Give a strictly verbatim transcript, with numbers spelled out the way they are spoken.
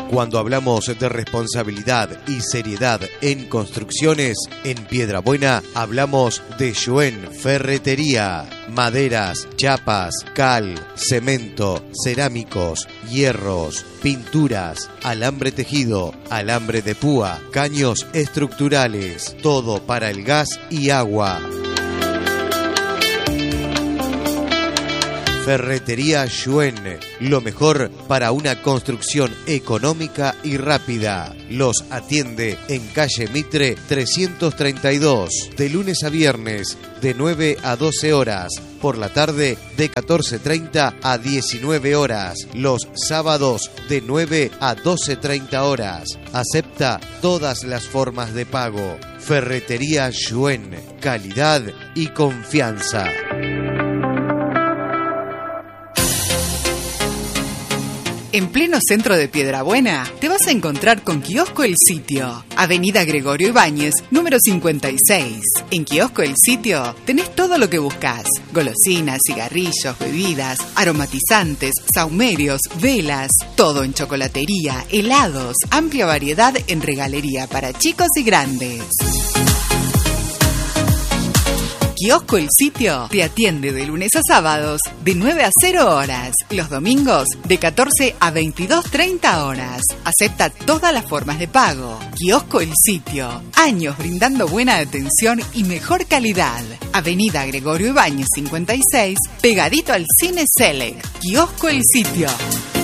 Cuando hablamos de responsabilidad y seriedad en construcciones, en Piedrabuena hablamos de Yuen Ferretería. Maderas, chapas, cal, cemento, cerámicos, hierros, pinturas, alambre tejido, alambre de púa, caños estructurales, todo para el gas y agua. Ferretería Yuen, lo mejor para una construcción económica y rápida. Los atiende en calle Mitre trescientos treinta y dos, de lunes a viernes, de nueve a doce horas, por la tarde de catorce treinta a diecinueve horas, los sábados de nueve a doce treinta horas. Acepta todas las formas de pago. Ferretería Yuen, calidad y confianza. En pleno centro de Piedrabuena te vas a encontrar con Kiosco El Sitio, Avenida Gregorio Ibáñez, número cincuenta y seis. En Kiosco El Sitio tenés todo lo que buscas: golosinas, cigarrillos, bebidas, aromatizantes, sahumerios, velas, todo en chocolatería, helados, amplia variedad en regalería para chicos y grandes. Kiosco El Sitio te atiende de lunes a sábados de nueve a cero horas, los domingos de catorce a veintidós treinta horas. Acepta todas las formas de pago. Kiosco El Sitio, años brindando buena atención y mejor calidad. Avenida Gregorio Ibáñez cincuenta y seis, pegadito al Cine Select. Kiosco El Sitio.